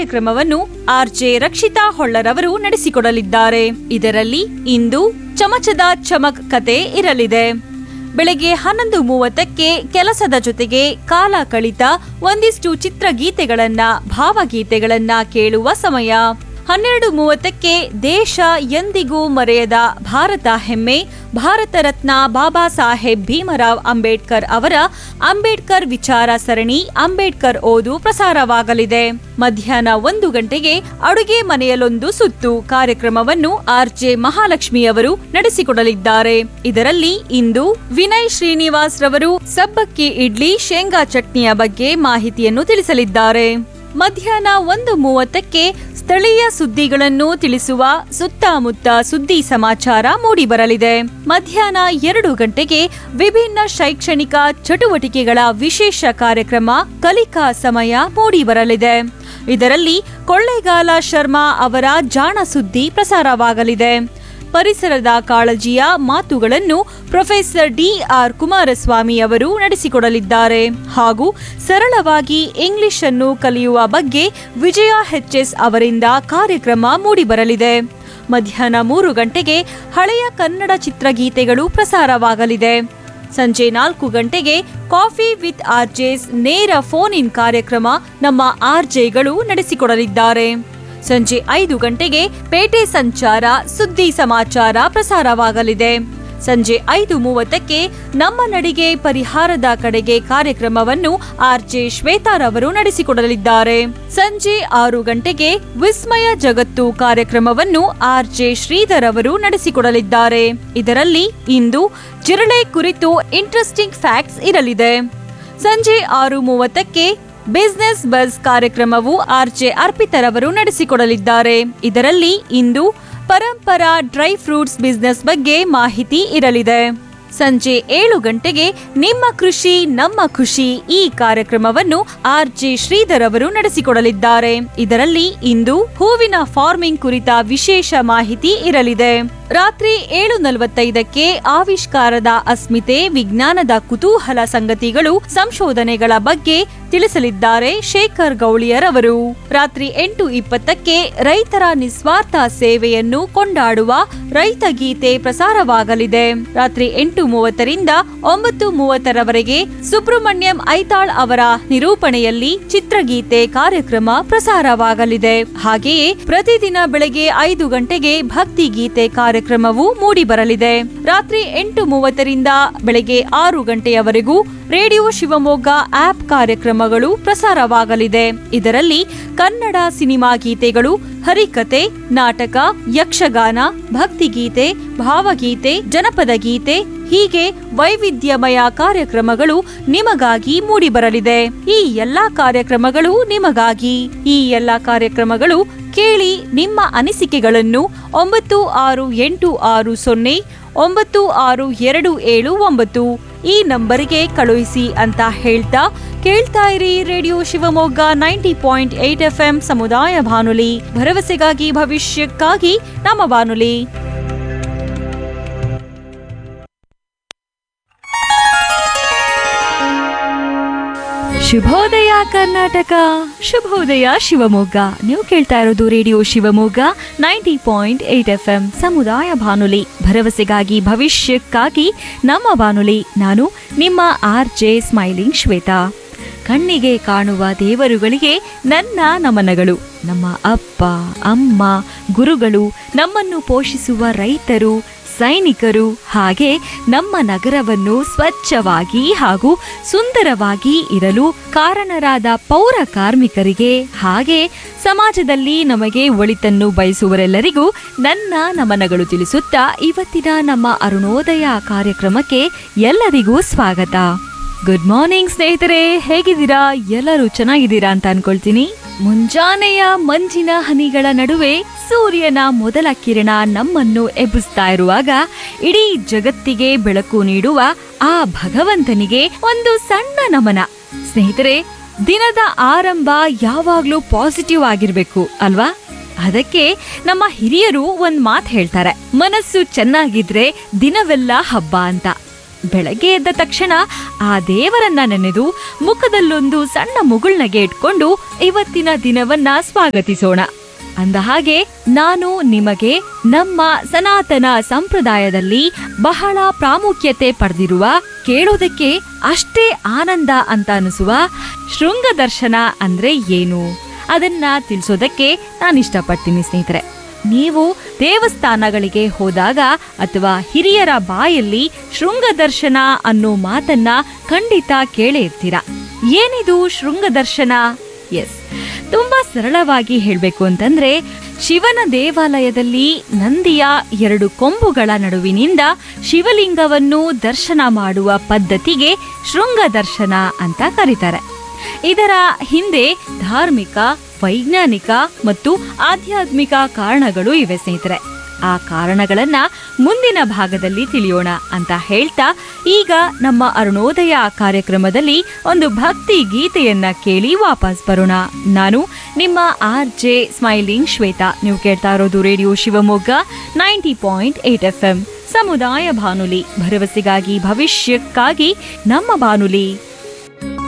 ಕಾರ್ಯಕ್ರಮವನ್ನು ಆರ್ಜೆ ರಕ್ಷಿತಾ ಹೊಳ್ಳರವರು ನಡೆಸಿಕೊಡಲಿದ್ದಾರೆ. ಇದರಲ್ಲಿ ಇಂದು ಚಮಚದ ಚಮಕ್ ಕತೆ ಇರಲಿದೆ. ಬೆಳಗ್ಗೆ 11:30ಕ್ಕೆ ಕೆಲಸದ ಜೊತೆಗೆ ಕಾಲ ಕಳಿತ ಒಂದಿಷ್ಟು ಚಿತ್ರಗೀತೆಗಳನ್ನ ಭಾವಗೀತೆಗಳನ್ನ ಕೇಳುವ ಸಮಯ. 12:30ಕ್ಕೆ ದೇಶ ಎಂದಿಗೂ ಮರೆಯದ ಭಾರತ ಹೆಮ್ಮೆ ಭಾರತ ರತ್ನ ಬಾಬಾ ಸಾಹೇಬ್ ಭೀಮರಾವ್ ಅಂಬೇಡ್ಕರ್ ಅವರ ಅಂಬೇಡ್ಕರ್ ವಿಚಾರ ಸರಣಿ ಅಂಬೇಡ್ಕರ್ ಓದು ಪ್ರಸಾರವಾಗಲಿದೆ. ಮಧ್ಯಾಹ್ನ 1 ಗಂಟೆಗೆ ಅಡುಗೆ ಮನೆಯಲ್ಲೊಂದು ಸುತ್ತು ಕಾರ್ಯಕ್ರಮವನ್ನು ಆರ್ಜೆ ಮಹಾಲಕ್ಷ್ಮಿ ಅವರು ನಡೆಸಿಕೊಡಲಿದ್ದಾರೆ. ಇದರಲ್ಲಿ ಇಂದು ವಿನಯ್ ಶ್ರೀನಿವಾಸ್ ರವರು ಸಬ್ಬಕ್ಕಿ ಇಡ್ಲಿ ಶೇಂಗಾ ಚಟ್ನಿಯ ಬಗ್ಗೆ ಮಾಹಿತಿಯನ್ನು ತಿಳಿಸಲಿದ್ದಾರೆ. ಮಧ್ಯಾಹ್ನ 1:30ಕ್ಕೆ ಸ್ಥಳೀಯ ಸುದ್ದಿಗಳನ್ನು ತಿಳಿಸುವ ಸುತ್ತಮುತ್ತ ಸುದ್ದಿ ಸಮಾಚಾರ ಮೂಡಿಬರಲಿದೆ. ಮಧ್ಯಾಹ್ನ 2 ಗಂಟೆಗೆ ವಿಭಿನ್ನ ಶೈಕ್ಷಣಿಕ ಚಟುವಟಿಕೆಗಳ ವಿಶೇಷ ಕಾರ್ಯಕ್ರಮ ಕಲಿಕಾ ಸಮಯ ಮೂಡಿಬರಲಿದೆ. ಇದರಲ್ಲಿ ಕೊಳ್ಳೇಗಾಲ ಶರ್ಮಾ ಅವರ ಜಾಣ ಸುದ್ದಿ ಪ್ರಸಾರವಾಗಲಿದೆ. ಪರಿಸರದ ಕಾಳಜಿಯ ಮಾತುಗಳನ್ನು ಪ್ರೊಫೆಸರ್ ಡಿ.ಆರ್. ಕುಮಾರಸ್ವಾಮಿ ಅವರು ನಡೆಸಿಕೊಡಲಿದ್ದಾರೆ. ಹಾಗೂ ಸರಳವಾಗಿ ಇಂಗ್ಲಿಷ್ ಅನ್ನು ಕಲಿಯುವ ಬಗ್ಗೆ ವಿಜಯ ಎಚ್.ಎಸ್. ಅವರಿಂದ ಕಾರ್ಯಕ್ರಮ ಮೂಡಿಬರಲಿದೆ. ಮಧ್ಯಾಹ್ನ 3 ಗಂಟೆಗೆ ಹಳೆಯ ಕನ್ನಡ ಚಿತ್ರಗೀತೆಗಳು ಪ್ರಸಾರವಾಗಲಿದೆ. ಸಂಜೆ 4 ಗಂಟೆಗೆ ಕಾಫಿ ವಿತ್ ಆರ್ಜೆಸ್ ನೇರ ಫೋನ್ ಇನ್ ಕಾರ್ಯಕ್ರಮ ನಮ್ಮ ಆರ್ಜೆಗಳು ನಡೆಸಿಕೊಡಲಿದ್ದಾರೆ. ಸಂಜೆ 5 ಗಂಟೆಗೆ ಪೇಟೆ ಸಂಚಾರ ಸುದ್ದಿ ಸಮಾಚಾರ ಪ್ರಸಾರವಾಗಲಿದೆ. ಸಂಜೆ 5:30ಕ್ಕೆ ನಮ್ಮ ನಡಿಗೆ ಪರಿಹಾರದ ಕಡೆಗೆ ಕಾರ್ಯಕ್ರಮವನ್ನು ಆರ್ಜೆ ಶ್ವೇತಾರವರು ನಡೆಸಿಕೊಡಲಿದ್ದಾರೆ. ಸಂಜೆ 6 ಗಂಟೆಗೆ ವಿಸ್ಮಯ ಜಗತ್ತು ಕಾರ್ಯಕ್ರಮವನ್ನು ಆರ್ಜೆ ಶ್ರೀಧರ್ ಅವರು ನಡೆಸಿಕೊಡಲಿದ್ದಾರೆ. ಇದರಲ್ಲಿ ಇಂದು ಜಿರಳೆ ಕುರಿತು ಇಂಟ್ರೆಸ್ಟಿಂಗ್ ಫ್ಯಾಕ್ಟ್ಸ್ ಇರಲಿದೆ. ಸಂಜೆ 6:30ಕ್ಕೆ ಬಿಸಿನೆಸ್ ಬಸ್ ಕಾರ್ಯಕ್ರಮವು ಆರ್ಜೆ ಅರ್ಪಿತರವರು ನಡೆಸಿಕೊಡಲಿದ್ದಾರೆ. ಇದರಲ್ಲಿ ಇಂದು ಪರಂಪರಾ ಡ್ರೈ ಫ್ರೂಟ್ಸ್ ಬಿಸಿನೆಸ್ ಬಗ್ಗೆ ಮಾಹಿತಿ ಇರಲಿದೆ. ಸಂಜೆ 7 ಗಂಟೆಗೆ ನಿಮ್ಮ ಕೃಷಿ ನಮ್ಮ ಖುಷಿ ಈ ಕಾರ್ಯಕ್ರಮವನ್ನು ಆರ್ಜೆ ಶ್ರೀಧರ್ ಅವರು ನಡೆಸಿಕೊಡಲಿದ್ದಾರೆ. ಇದರಲ್ಲಿ ಇಂದು ಹೂವಿನ ಫಾರ್ಮಿಂಗ್ ಕುರಿತ ವಿಶೇಷ ಮಾಹಿತಿ ಇರಲಿದೆ. ರಾತ್ರಿ 7:45ಕ್ಕೆ ಆವಿಷ್ಕಾರದ ಅಸ್ಮಿತೆ ವಿಜ್ಞಾನದ ಕುತೂಹಲ ಸಂಗತಿಗಳು ಸಂಶೋಧನೆಗಳ ಬಗ್ಗೆ ತಿಳಿಸಲಿದ್ದಾರೆ ಶೇಖರ್ ಗೌಳಿಯರ್ ಅವರು. ರಾತ್ರಿ 8:20ಕ್ಕೆ ರೈತರ ನಿಸ್ವಾರ್ಥ ಸೇವೆಯನ್ನು ಕೊಂಡಾಡುವ ರೈತ ಗೀತೆ ಪ್ರಸಾರವಾಗಲಿದೆ. ರಾತ್ರಿ 8:30ರಿಂದ 9:30ರವರೆಗೆ ಸುಬ್ರಹ್ಮಣ್ಯಂ ಐತಾಳ್ ಅವರ ನಿರೂಪಣೆಯಲ್ಲಿ ಚಿತ್ರಗೀತೆ ಕಾರ್ಯಕ್ರಮ ಪ್ರಸಾರವಾಗಲಿದೆ. ಹಾಗೆಯೇ ಪ್ರತಿದಿನ ಬೆಳಗ್ಗೆ 5 ಗಂಟೆಗೆ ಭಕ್ತಿ ಗೀತೆ ಕಾರ್ಯಕ್ರಮವು ಮೂಡಿಬರಲಿದೆ. ರಾತ್ರಿ 8:30ರಿಂದ ಬೆಳಗ್ಗೆ 6 ಗಂಟೆಯವರೆಗೂ ರೇಡಿಯೋ ಶಿವಮೊಗ್ಗ ಆಪ್ ಕಾರ್ಯಕ್ರಮಗಳು ಪ್ರಸಾರವಾಗಲಿದೆ. ಇದರಲ್ಲಿ ಕನ್ನಡ ಸಿನಿಮಾ ಗೀತೆಗಳು, ಹರಿಕತೆ, ನಾಟಕ, ಯಕ್ಷಗಾನ, ಭಕ್ತಿಗೀತೆ, ಭಾವಗೀತೆ, ಜನಪದ ಗೀತೆ ಹೀಗೆ ವೈವಿಧ್ಯಮಯ ಕಾರ್ಯಕ್ರಮಗಳು ನಿಮಗಾಗಿ ಮೂಡಿಬರಲಿದೆ. ಈ ಎಲ್ಲಾ ಕಾರ್ಯಕ್ರಮಗಳು ನಿಮಗಾಗಿ. ಈ ಎಲ್ಲಾ ಕಾರ್ಯಕ್ರಮಗಳು ಕೇಳಿ ನಿಮ್ಮ ಅನಿಸಿಕೆಗಳನ್ನು 968609 962779 ಈ ನಂಬರಿಗೆ ಕಳುಹಿಸಿ ಅಂತ ಹೇಳ್ತಾ ಕೇಳ್ತಾ ಇರಿ ರೇಡಿಯೋ ಶಿವಮೊಗ್ಗ 90.8 FM ಸಮುದಾಯ ಬಾನುಲಿ, ಭರವಸೆಗಾಗಿ ಭವಿಷ್ಯಕ್ಕಾಗಿ ನಮ್ಮ ಬಾನುಲಿ. ಶುಭೋದಯ ಕರ್ನಾಟಕ, ಶುಭೋದಯ ಶಿವಮೊಗ್ಗ. ನೀವು ಕೇಳ್ತಾ ಇರೋದು ರೇಡಿಯೋ ಶಿವಮೊಗ್ಗ 90.8 FM ಸಮುದಾಯ ಬಾನುಲಿ, ಭರವಸೆಗಾಗಿ ಭವಿಷ್ಯಕ್ಕಾಗಿ ನಮ್ಮ ಬಾನುಲಿ. ನಾನು ನಿಮ್ಮ ಆರ್ಜೆ ಸ್ಮೈಲಿಂಗ್ ಶ್ವೇತಾ. ಕಣ್ಣಿಗೆ ಕಾಣುವ ದೇವರುಗಳಿಗೆ ನನ್ನ ನಮನಗಳು. ನಮ್ಮ ಅಪ್ಪ ಅಮ್ಮ ಗುರುಗಳು, ನಮ್ಮನ್ನು ಪೋಷಿಸುವ ರೈತರು, ಸೈನಿಕರು, ಹಾಗೆ ನಮ್ಮ ನಗರವನ್ನು ಸ್ವಚ್ಛವಾಗಿ ಹಾಗೂ ಸುಂದರವಾಗಿ ಇರಲು ಕಾರಣರಾದ ಪೌರ ಕಾರ್ಮಿಕರಿಗೆ, ಹಾಗೆ ಸಮಾಜದಲ್ಲಿ ನಮಗೆ ಒಳಿತನ್ನು ಬಯಸುವರೆಲ್ಲರಿಗೂ ನನ್ನ ನಮನಗಳು ತಿಳಿಸುತ್ತಾ ಇವತ್ತಿನ ನಮ್ಮ ಅರುಣೋದಯ ಕಾರ್ಯಕ್ರಮಕ್ಕೆ ಎಲ್ಲರಿಗೂ ಸ್ವಾಗತ. ಗುಡ್ ಮಾರ್ನಿಂಗ್ ಸ್ನೇಹಿತರೆ, ಹೇಗಿದ್ದೀರಾ? ಎಲ್ಲರೂ ಚೆನ್ನಾಗಿದ್ದೀರಾ ಅಂತ ಅನ್ಕೊಳ್ತೀನಿ. ಮುಂಜಾನೆಯ ಮಂಜಿನ ಹನಿಗಳ ನಡುವೆ ಸೂರ್ಯನ ಮೊದಲ ಕಿರಣ ನಮ್ಮನ್ನು ಎಬ್ಬಿಸ್ತಾ ಇರುವಾಗ ಇಡೀ ಜಗತ್ತಿಗೆ ಬೆಳಕು ನೀಡುವ ಆ ಭಗವಂತನಿಗೆ ಒಂದು ಸಣ್ಣ ನಮನ. ಸ್ನೇಹಿತರೆ, ದಿನದ ಆರಂಭ ಯಾವಾಗ್ಲೂ ಪಾಸಿಟಿವ್ ಆಗಿರ್ಬೇಕು ಅಲ್ವಾ? ಅದಕ್ಕೆ ನಮ್ಮ ಹಿರಿಯರು ಒಂದ್ ಮಾತು ಹೇಳ್ತಾರೆ, ಮನಸ್ಸು ಚೆನ್ನಾಗಿದ್ರೆ ದಿನವೆಲ್ಲ ಹಬ್ಬ ಅಂತ. ಬೆಳಗ್ಗೆ ಎದ್ದ ತಕ್ಷಣ ಆ ದೇವರನ್ನ ನೆನೆದು ಮುಖದಲ್ಲೊಂದು ಸಣ್ಣ ಮುಗುಳ್ನಗೆ ಇಟ್ಕೊಂಡು ಇವತ್ತಿನ ದಿನವನ್ನ ಸ್ವಾಗತಿಸೋಣ. ಅಂದ ಹಾಗೆ ನಾನು ನಿಮಗೆ ನಮ್ಮ ಸನಾತನ ಸಂಪ್ರದಾಯದಲ್ಲಿ ಬಹಳ ಪ್ರಾಮುಖ್ಯತೆ ಪಡೆದಿರುವ, ಕೇಳೋದಕ್ಕೆ ಅಷ್ಟೇ ಆನಂದ ಅಂತ ಅನಿಸುವ ಶೃಂಗ ದರ್ಶನ ಅಂದ್ರೆ ಏನು ಅದನ್ನ ತಿಳಿಸೋದಕ್ಕೆ ನಾನು ಇಷ್ಟಪಡ್ತೀನಿ ಸ್ನೇಹಿತರೆ. ನೀವು ದೇವಸ್ಥಾನಗಳಿಗೆ ಹೋದಾಗ ಅಥವಾ ಹಿರಿಯರ ಬಾಯಲ್ಲಿ ಶೃಂಗ ದರ್ಶನ ಅನ್ನೋ ಮಾತನ್ನ ಖಂಡಿತ ಕೇಳೇ ಇರ್ತೀರ. ಏನಿದು ಶೃಂಗ ದರ್ಶನ? ಎಸ್, ತುಂಬಾ ಸರಳವಾಗಿ ಹೇಳಬೇಕು ಅಂತಂದ್ರೆ, ಶಿವನ ದೇವಾಲಯದಲ್ಲಿ ನಂದಿಯ 2 ಕೊಂಬುಗಳ ನಡುವಿನಿಂದ ಶಿವಲಿಂಗವನ್ನು ದರ್ಶನ ಮಾಡುವ ಪದ್ಧತಿಗೆ ಶೃಂಗ ದರ್ಶನ ಅಂತ ಕರೀತಾರೆ. ಇದರ ಹಿಂದೆ ಧಾರ್ಮಿಕ, ವೈಜ್ಞಾನಿಕ ಮತ್ತು ಆಧ್ಯಾತ್ಮಿಕ ಕಾರಣಗಳು ಇವೆ ಸ್ನೇಹಿತರೆ. ಆ ಕಾರಣಗಳನ್ನ ಮುಂದಿನ ಭಾಗದಲ್ಲಿ ತಿಳಿಯೋಣ ಅಂತ ಹೇಳ್ತಾ, ಈಗ ನಮ್ಮ ಅರುಣೋದಯ ಕಾರ್ಯಕ್ರಮದಲ್ಲಿ ಒಂದು ಭಕ್ತಿ ಗೀತೆಯನ್ನ ಕೇಳಿ ವಾಪಸ್ ಬರೋಣ. ನಾನು ನಿಮ್ಮ RJ ಸ್ಮೈಲಿಂಗ್ ಶ್ವೇತಾ. ನೀವು ಕೇಳ್ತಾ ಇರೋದು ರೇಡಿಯೋ ಶಿವಮೊಗ್ಗ 90.8 FM ಸಮುದಾಯ ಬಾನುಲಿ, ಭರವಸೆಗಾಗಿ ಭವಿಷ್ಯಕ್ಕಾಗಿ ನಮ್ಮ ಬಾನುಲಿ.